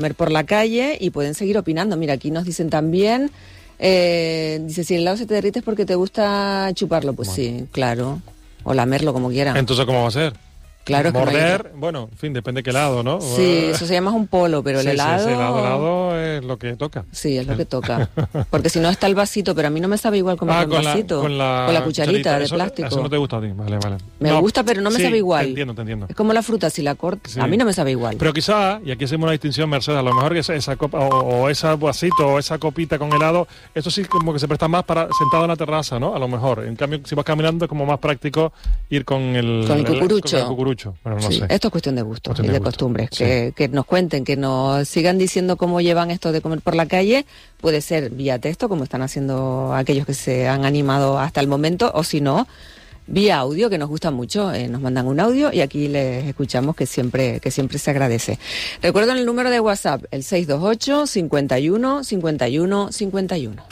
comer por la calle y pueden seguir opinando. Mira, aquí nos dicen también, dice, si el helado se te derrite es porque te gusta chuparlo. Pues bueno, sí, claro, o lamerlo como quieran. Entonces, ¿cómo va a ser? Claro, morder, que no hay... bueno, en fin, depende de qué helado, ¿no? Sí, eso se llama un polo, pero el helado... Sí, el helado es lo que toca. Sí, es lo que toca. Porque si no está el vasito, pero a mí no me sabe igual comer con vasito. Con la cucharita de plástico. Eso no te gusta a ti, vale. Me gusta, pero no me sabe igual. Te entiendo. Es como la fruta, si la cortas, a mí no me sabe igual. Pero quizá, y aquí hacemos una distinción, Mercedes, a lo mejor que esa copa, o ese vasito, o esa copita con helado, eso sí como que se presta más para sentado en la terraza, ¿no? A lo mejor. En cambio, si vas caminando es como más práctico ir con el cucurucho. Bueno, no sé. Esto es cuestión de gusto y de costumbres. Sí. Que nos cuenten, que nos sigan diciendo cómo llevan esto de comer por la calle. Puede ser vía texto, como están haciendo aquellos que se han animado hasta el momento, o si no, vía audio, que nos gusta mucho. Nos mandan un audio y aquí les escuchamos, que siempre se agradece. Recuerden el número de WhatsApp, el 628 51 51 51.